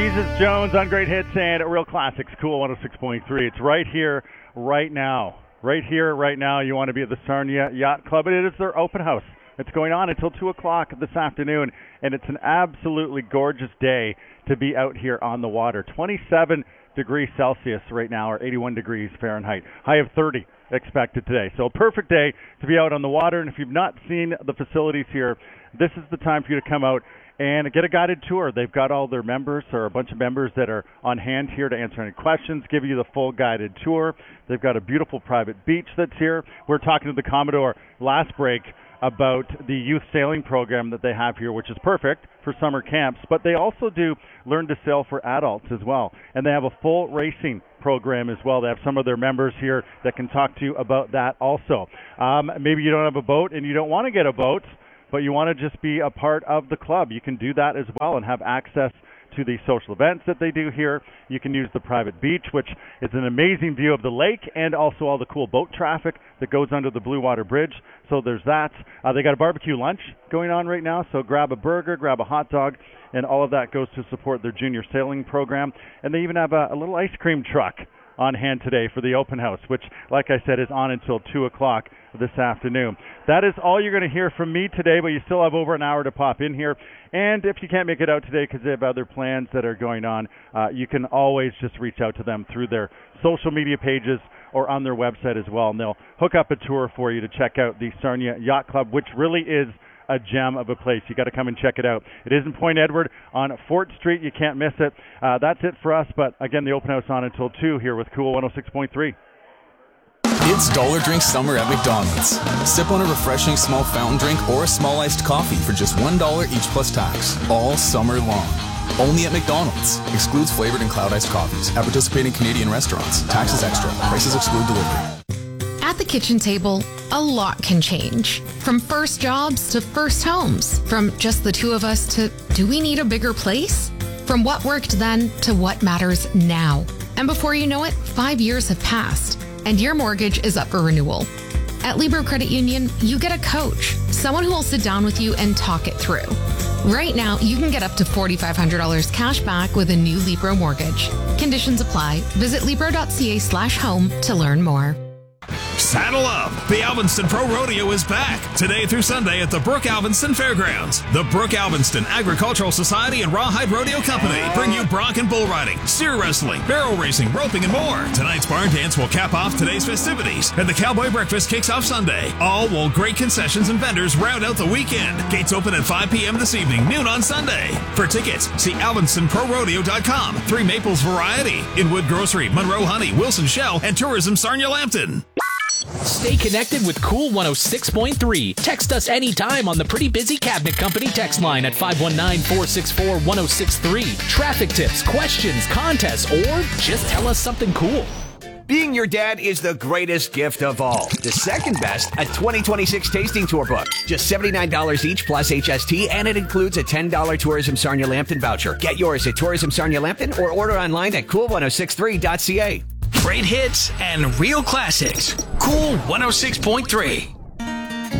Jesus Jones on Great Hits and Real Classics, Cool 106.3. It's right here, right now. Right here, right now. You want to be at the Sarnia Yacht Club, and it is their open house. It's going on until 2 o'clock this afternoon, and it's an absolutely gorgeous day to be out here on the water. 27 degrees Celsius right now, or 81 degrees Fahrenheit. High of 30 expected today. So a perfect day to be out on the water, and if you've not seen the facilities here, this is the time for you to come out and get a guided tour. They've got all their members, or a bunch of members that are on hand here to answer any questions, give you the full guided tour. They've got a beautiful private beach that's here. We're talking to the Commodore last break about the youth sailing program that they have here, which is perfect for summer camps, but they also do learn to sail for adults as well. And they have a full racing program as well. They have some of their members here that can talk to you about that also. Maybe you don't have a boat and you don't want to get a boat, but you want to just be a part of the club. You can do that as well and have access to the social events that they do here. You can use the private beach, which is an amazing view of the lake, and also all the cool boat traffic that goes under the Blue Water Bridge. So there's that. They got a barbecue lunch going on right now, so grab a burger, grab a hot dog, and all of that goes to support their junior sailing program. And they even have a little ice cream truck on hand today for the open house, which, like I said, is on until 2 o'clock this afternoon. That is all you're going to hear from me today, but you still have over an hour to pop in here. And if you can't make it out today because they have other plans that are going on, you can always just reach out to them through their social media pages or on their website as well, and they'll hook up a tour for you to check out the Sarnia Yacht Club, which really is a gem of a place. You got to come and check it out. It is in Point Edward on Fort Street. You can't miss it. That's it for us, but again, the open house on until 2 here with Cool 106.3. It's Dollar Drink Summer at McDonald's. Sip on a refreshing small fountain drink or a small iced coffee for just $1 each plus tax, all summer long. Only at McDonald's. Excludes flavored and cloud iced coffees at participating Canadian restaurants. Taxes extra. Prices exclude delivery. At the kitchen table, a lot can change. From first jobs to first homes. From just the two of us to, do we need a bigger place? From what worked then to what matters now. And before you know it, 5 years have passed, and your mortgage is up for renewal. At Libro Credit Union, you get a coach, someone who will sit down with you and talk it through. Right now, you can get up to $4,500 cash back with a new Libro mortgage. Conditions apply. Visit Libro.ca/home to learn more. Saddle up! The Alvinston Pro Rodeo is back today through Sunday at the Brooke Alvinston Fairgrounds. The Brooke Alvinston Agricultural Society and Rawhide Rodeo Company bring you bronc and bull riding, steer wrestling, barrel racing, roping, and more. Tonight's barn dance will cap off today's festivities, and the Cowboy Breakfast kicks off Sunday. All while great concessions and vendors round out the weekend. Gates open at 5 p.m. this evening, noon on Sunday. For tickets, see AlvinstonProRodeo.com. Three Maples Variety, Inwood Grocery, Monroe Honey, Wilson Shell, and Tourism Sarnia Lambton. Stay connected with Cool 106.3. Text us anytime on the Pretty Busy Cabinet Company text line at 519-464-1063. Traffic tips, questions, contests, or just tell us something cool. Being your dad is the greatest gift of all. The second best, a 2026 tasting tour book. Just $79 each plus HST, and it includes a $10 Tourism Sarnia Lambton voucher. Get yours at Tourism Sarnia Lambton or order online at cool1063.ca. Great hits and real classics. Cool 106.3.